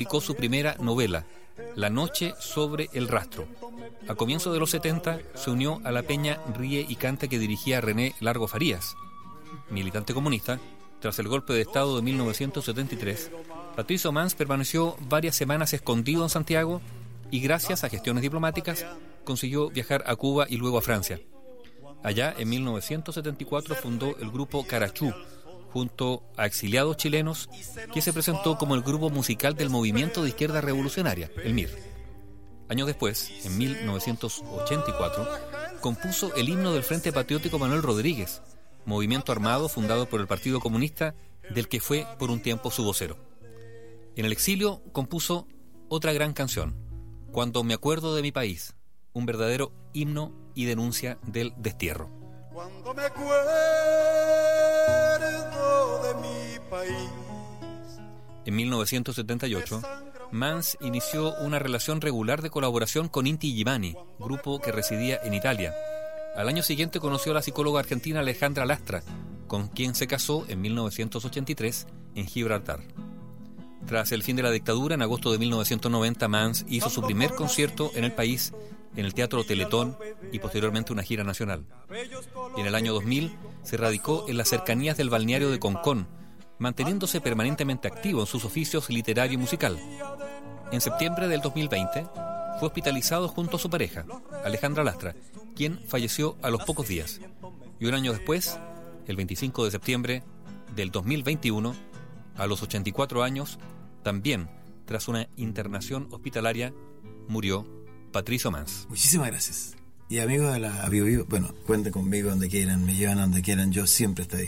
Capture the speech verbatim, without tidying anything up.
publicó su primera novela, La noche sobre el rastro. A comienzos de los setenta se unió a la peña Ríe y Canta que dirigía René Largo Farías. Militante comunista, tras el golpe de Estado de mil novecientos setenta y tres, Patricio Mans permaneció varias semanas escondido en Santiago y gracias a gestiones diplomáticas consiguió viajar a Cuba y luego a Francia. Allá, en mil novecientos setenta y cuatro, fundó el grupo Carachú, junto a exiliados chilenos, que se presentó como el grupo musical del Movimiento de Izquierda Revolucionaria, el M I R. Años después, en mil novecientos ochenta y cuatro, compuso el himno del Frente Patriótico Manuel Rodríguez, movimiento armado fundado por el Partido Comunista, del que fue por un tiempo su vocero. En el exilio compuso otra gran canción, Cuando me acuerdo de mi país, un verdadero himno y denuncia del destierro. Cuando me acuerdo de mi país. En mil novecientos setenta y ocho, Mans inició una relación regular de colaboración con Inti Illimani, grupo que residía en Italia. Al año siguiente conoció a la psicóloga argentina Alejandra Lastra, con quien se casó en mil novecientos ochenta y tres en Gibraltar. Tras el fin de la dictadura, en agosto de mil novecientos noventa, Mans hizo su primer concierto en el país, en el Teatro Teletón, y posteriormente una gira nacional. Y en el año dos mil se radicó en las cercanías del balneario de Concón, manteniéndose permanentemente activo en sus oficios literario y musical. En septiembre del dos mil veinte fue hospitalizado junto a su pareja, Alejandra Lastra, quien falleció a los pocos días. Y un año después, el veinticinco de septiembre del dos mil veintiuno, a los ochenta y cuatro años, también tras una internación hospitalaria, murió Patricio Mans. Muchísimas gracias. Y amigos de la Bio Bio, bueno, cuenten conmigo donde quieran, me llevan a donde quieran, yo siempre estoy.